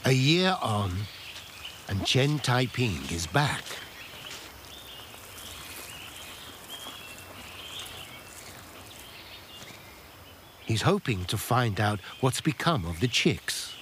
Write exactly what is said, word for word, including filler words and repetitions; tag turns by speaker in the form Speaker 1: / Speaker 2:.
Speaker 1: A year on, and Chen Taiping is back. He's hoping to find out what's become of the chicks.